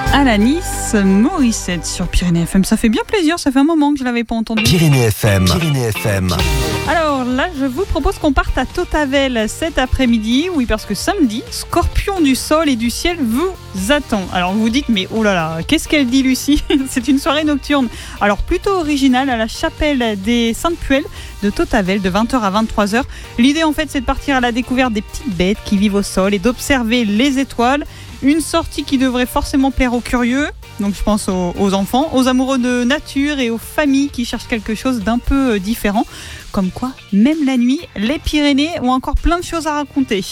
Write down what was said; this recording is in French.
Alanis Morissette sur Pyrénées FM. Ça fait bien plaisir, ça fait un moment que je ne l'avais pas entendu. Pyrénées FM. Pyrénées FM. Alors là, je vous propose qu'on parte à Tautavel cet après-midi. Oui, parce que samedi, Scorpion du sol et du ciel vous attend. Alors vous vous dites, mais oh là là, qu'est-ce qu'elle dit Lucie? C'est une soirée nocturne. Alors plutôt originale à la chapelle des Saintes-Puelles de Tautavel de 20h à 23h. L'idée en fait, c'est de partir à la découverte des petites bêtes qui vivent au sol et d'observer les étoiles. Une sortie qui devrait forcément plaire aux curieux, donc je pense aux enfants, aux amoureux de nature et aux familles qui cherchent quelque chose d'un peu différent. Comme quoi, même la nuit, les Pyrénées ont encore plein de choses à raconter.